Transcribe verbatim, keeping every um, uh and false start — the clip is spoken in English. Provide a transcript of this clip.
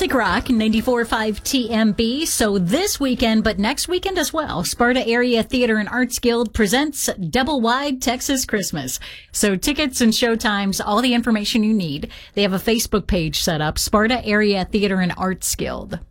Classic Rock, ninety-four point five T M B. So this weekend, but next weekend as well, Sparta Area Theater and Arts Guild presents Double Wide Texas Christmas. So tickets and showtimes, all the information you need. They have a Facebook page set up, Sparta Area Theater and Arts Guild.